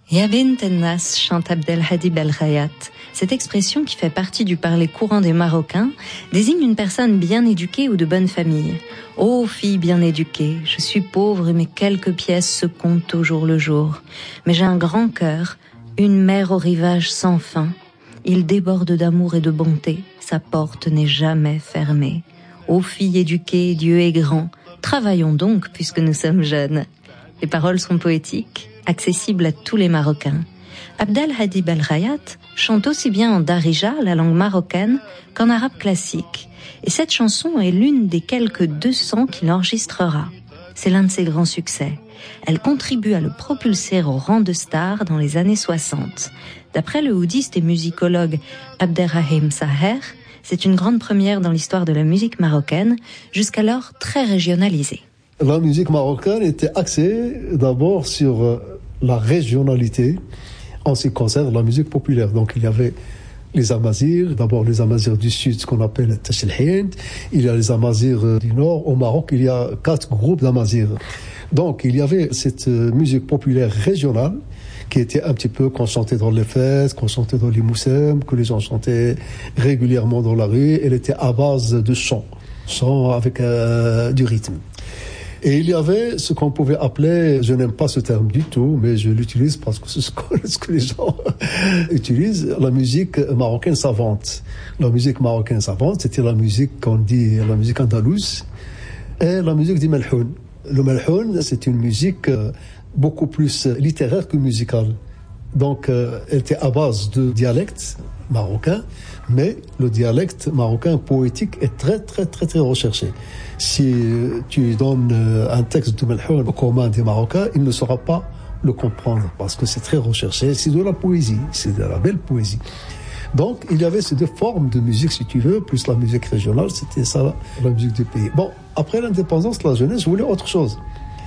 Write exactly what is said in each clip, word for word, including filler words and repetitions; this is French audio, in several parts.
Ya bint el-nas, chante Abdelhadi Belkhayat. Cette expression, qui fait partie du parler courant des Marocains, désigne une personne bien éduquée ou de bonne famille. Ô fille bien éduquée, je suis pauvre et mes quelques pièces se comptent au jour le jour. Mais j'ai un grand cœur, une mer au rivage sans fin. Il déborde d'amour et de bonté, sa porte n'est jamais fermée. Ô fille éduquée, Dieu est grand, travaillons donc puisque nous sommes jeunes. Les paroles sont poétiques, accessibles à tous les Marocains. Abdelhadi Belkhayat chante aussi bien en darija, la langue marocaine, qu'en arabe classique. Et cette chanson est l'une des quelques deux cents qu'il enregistrera. C'est l'un de ses grands succès. Elle contribue à le propulser au rang de star dans les années soixante. D'après le oudiste et musicologue Abderrahim Saher, c'est une grande première dans l'histoire de la musique marocaine, jusqu'alors très régionalisée. La musique marocaine était axée d'abord sur la régionalité en ce qui concerne la musique populaire. Donc il y avait les Amazirs, d'abord les Amazirs du Sud, ce qu'on appelle Tash el-Hind. Il y a les Amazirs du Nord. Au Maroc, il y a quatre groupes d'Amazirs. Donc il y avait cette musique populaire régionale qui était un petit peu, qu'on chantait dans les fêtes, qu'on chantait dans les moussem, que les gens chantaient régulièrement dans la rue. Elle était à base de chant, chant avec euh, du rythme. Et il y avait ce qu'on pouvait appeler, je n'aime pas ce terme du tout, mais je l'utilise parce que c'est ce que, ce que les gens utilisent, la musique marocaine savante. La musique marocaine savante, c'était la musique qu'on dit, la musique andalouse, et la musique du melhoun. Le melhoun, c'est une musique beaucoup plus littéraire que musicale. Donc, elle était à base de dialectes marocains, mais le dialecte marocain poétique est très, très, très, très recherché. Si tu donnes un texte de melhoun au commun des Marocains, il ne saura pas le comprendre parce que c'est très recherché. C'est de la poésie, c'est de la belle poésie. Donc, il y avait ces deux formes de musique, si tu veux, plus la musique régionale, c'était ça, la musique du pays. Bon, après l'indépendance, la jeunesse voulait autre chose.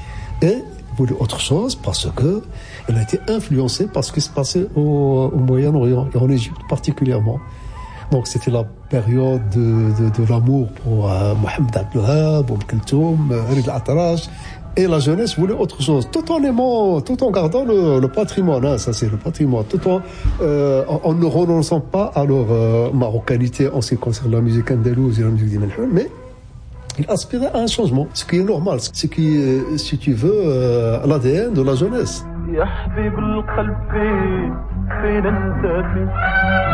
Et voulait autre chose parce que elle a été influencée par ce qui se passait au, au Moyen-Orient et en Égypte particulièrement. Donc c'était la période de, de, de l'amour pour euh, Mohamed Abdelwahab, Oum Kulthum, Rida al-Atrash. Et la jeunesse voulait autre chose, tout en aimant, tout en gardant le, le patrimoine, hein, ça c'est le patrimoine, tout en, euh, en, en ne renonçant pas à leur euh, marocanité en ce qui concerne la musique andalouse et la musique du melhoun, mais il aspirait à un changement, ce qui est normal, ce qui est, si tu veux, euh, l'A D N de la jeunesse.